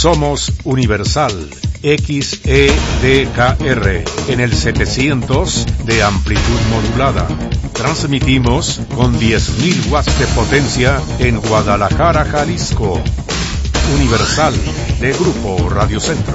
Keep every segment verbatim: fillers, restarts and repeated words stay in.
Somos Universal X E D K R en el setecientos de amplitud modulada. Transmitimos con diez mil watts de potencia en Guadalajara, Jalisco. Universal de Grupo Radio Centro.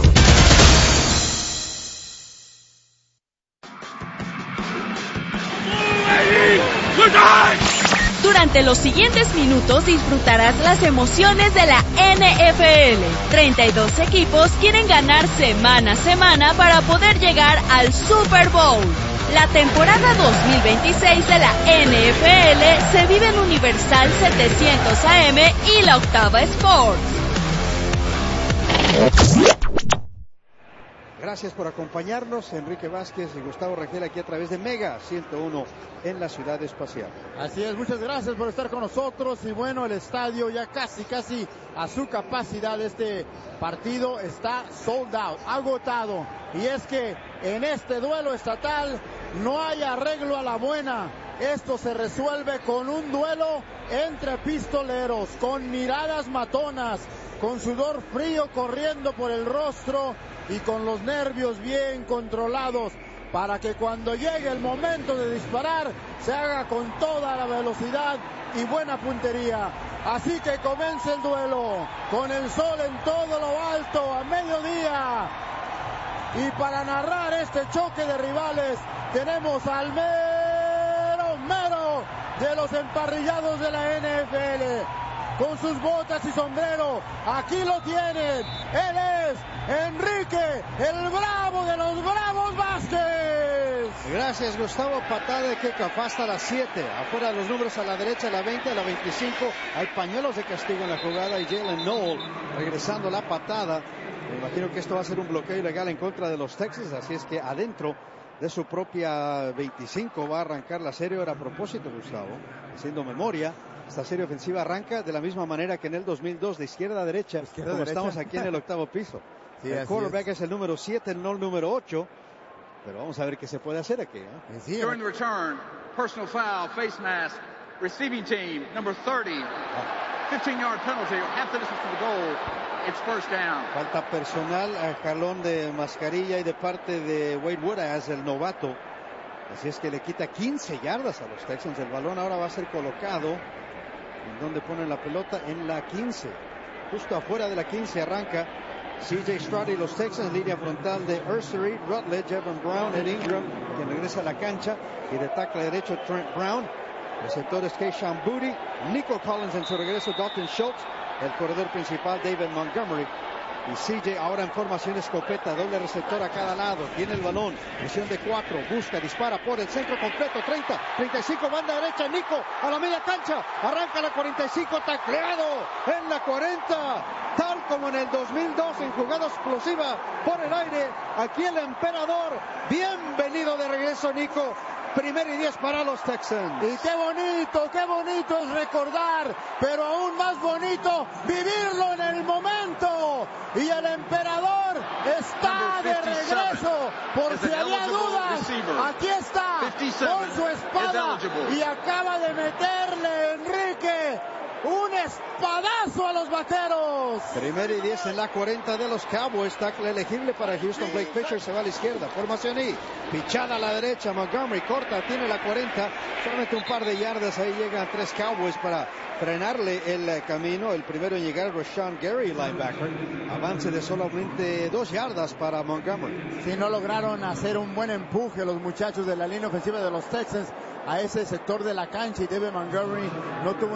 Durante los siguientes minutos disfrutarás las emociones de la N F L. treinta y dos equipos quieren ganar semana a semana para poder llegar al Super Bowl. La temporada dos mil veintiséis de la N F L se vive en Universal setecientos A M y la Octava Sports. Gracias por acompañarnos, Enrique Vázquez y Gustavo Rangel, aquí a través de Mega ciento uno en la Ciudad Espacial. Así es, muchas gracias por estar con nosotros. Y bueno, el estadio ya casi, casi a su capacidad. Este partido está sold out, agotado. Y es que en este duelo estatal no hay arreglo a la buena. Esto se resuelve con un duelo entre pistoleros, con miradas matonas, con sudor frío corriendo por el rostro y con los nervios bien controlados para que cuando llegue el momento de disparar se haga con toda la velocidad y buena puntería. Así que comienza el duelo con el sol en todo lo alto a mediodía. Y para narrar este choque de rivales tenemos al mero mero de los emparrillados de la N F L. Con sus botas y sombrero, aquí lo tienen, él es Enrique, el bravo de los Bravos Vázquez. Gracias, Gustavo. Patada de kickoff hasta las siete, afuera los números a la derecha, a la veinte, a la veinticinco, hay pañuelos de castigo en la jugada y Jalen Noel regresando la patada. Me imagino que esto va a ser un bloqueo ilegal en contra de los Texans, así es que adentro de su propia veinticinco va a arrancar la serie. Ahora a propósito, Gustavo, haciendo memoria, esta serie ofensiva arranca de la misma manera que en el dos mil dos, de izquierda a derecha, izquierda como derecha. estamos aquí en el octavo piso. Sí, el quarterback es. es el número siete, no el número ocho, pero vamos a ver qué se puede hacer aquí, ¿eh? Sí, During the return, personal foul, face mask, receiving team, number thirty, fifteen yard penalty, half the distance to the goal, it's first down. Falta personal, a jalón de mascarilla y de parte de Wade Woodaz, el novato. Así es que le quita quince yardas a los Texans. El balón ahora va a ser colocado. ¿En dónde ponen la pelota? En la quince. Justo afuera de la quince arranca C J Stroud y los Texans. Línea frontal de Ursery, Rutledge, Evan Brown, Ed Ingram, quien regresa a la cancha. Y de tackle derecho Trent Brown. Receptores Keyshawn Booty, Nico Collins en su regreso, Dalton Schultz. El corredor principal David Montgomery. Y C J ahora en formación escopeta, doble receptor a cada lado, tiene el balón, misión de cuatro, busca, dispara por el centro completo, treinta, treinta y cinco, banda derecha, Nico a la media cancha, arranca la cuarenta y cinco, tacleado en la cuarenta, tal como en el dos mil dos en jugada explosiva por el aire, aquí el emperador, bienvenido de regreso Nico. Primer y diez para los Texans. Y qué bonito, qué bonito es recordar, pero aún más bonito vivirlo en el momento. Y el emperador está de regreso. Por si había dudas, aquí está con su espada y acaba de meterle Enrique un espadazo a los vaqueros. Primer y diez en la cuarenta de los Cowboys. Tackle elegible para Houston. Blake Fisher se va a la izquierda. Formación Y. Pichada a la derecha. Montgomery corta. Tiene la cuarenta. Solamente un par de yardas. Ahí llegan tres Cowboys para frenarle el camino. El primero en llegar, Rashawn Gary, linebacker. Avance de solamente dos yardas para Montgomery. Si no lograron hacer un buen empuje los muchachos de la línea ofensiva de los Texans a ese sector de la cancha, y David Montgomery no tuvo